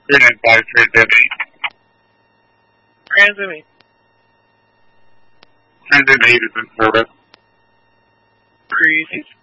395, Transit 8. Transit 8. Transit 8 is in service. Receive.